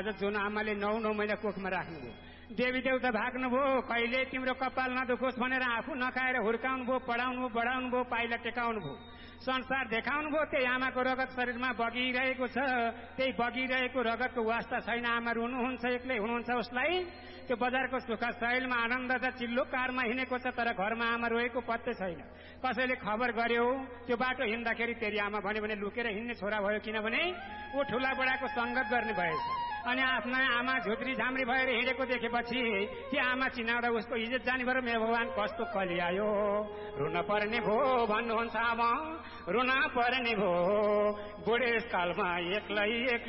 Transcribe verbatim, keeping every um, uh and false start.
आज जुन आमाले नौ नौ महिना कोखमा राख्नुभयो, देवी देवता भाग्नुभयो, कहिले तिम्रो कपाल नदुखोस् भनेर आफू नखाएर हुर्काउनु भयो, पढाउनु भयो, बढाउनु भयो, पाइला टेकाउनु भयो, संसार देखाउनु भयो। त्यही आमाको रगत शरीरमा बगिरहेको छ, त्यही बगिरहेको रगतको वास्ता छैन। आमा रुनुहुन्छ, एक्लै हुनुहुन्छ, उसलाई त्यो बजारको सुख शैलमा आनन्द छ, चिल्लो कारमा हिँडेको छ, तर घरमा आमा रोएको पत्तै छैन। कसैले खबर गर्यो, त्यो बाटो हिँड्दाखेरि तेरी आमा भन्यो भने लुकेर हिँड्ने छोरा भयो, किनभने ऊ ठुला बडाको संगत गर्ने भएछ। अनि आफ्ना आमा झुत्री झाम्री भएर हिँडेको देखेपछि त्यो आमा चिनाउँदा उसको इज्जत जाने भएर मेरो भगवान कस्तो कली आयो, रुन पर्ने भो भन्नुहुन्छ आमा, रुन पर्ने भो बुढेसकालमा एक्लै एक्लै